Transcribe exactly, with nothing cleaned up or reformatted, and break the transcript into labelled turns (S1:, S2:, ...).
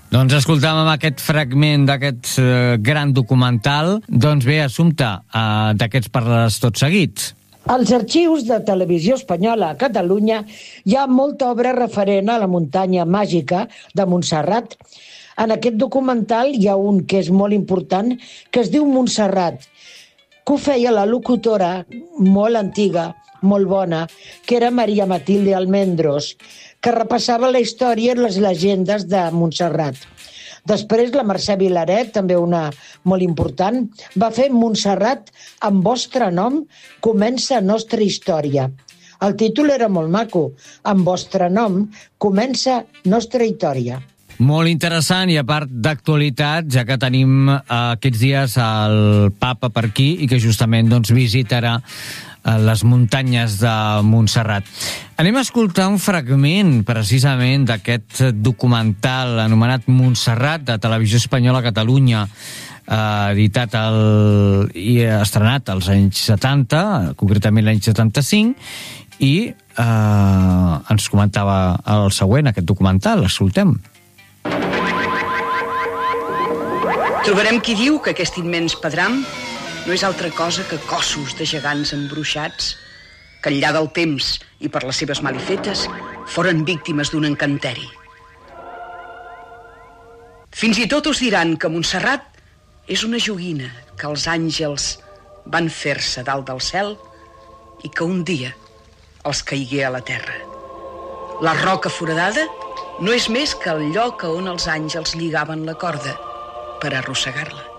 S1: Doncs escoltàvem aquest fragment d'aquest eh, gran documental. Doncs bé, Assumpta, eh, d'aquests parles tot seguit.
S2: Als arxius de Televisió Espanyola a Catalunya hi ha molta obra referent a la muntanya màgica de Montserrat. En aquest documental hi ha un que és molt important, que es diu Montserrat, que ho feia la locutora molt antiga, molt bona, que era Maria Matilde Almendros, que repassava la història i les llegendes de Montserrat. Després la Mercè Vilaret, també una molt important, va fer Montserrat, amb vostre nom comença nostra història. El títol era molt maco, amb vostre nom comença nostra història.
S1: Molt interessant i a part d'actualitat, ja que tenim eh, aquests dies el papa per aquí i que justament doncs, visitarà eh, les muntanyes de Montserrat. Anem a escoltar un fragment precisament d'aquest documental anomenat Montserrat de Televisió Espanyola a Catalunya, eh, editat el, i estrenat als anys setanta, concretament l'any setanta-cinc, i eh, ens comentava el següent, aquest documental. Escoltem.
S3: Trobarem qui diu que aquest immens pedram no és altra cosa que cossos de gegants embruixats que enllà del temps i per les seves malifetes foren víctimes d'un encanteri. Fins i tot us diran que Montserrat és una joguina que els àngels van fer-se dalt del cel i que un dia els caigué a la terra. La roca foradada no és més que el lloc on els àngels lligaven la corda per arrossegar-la.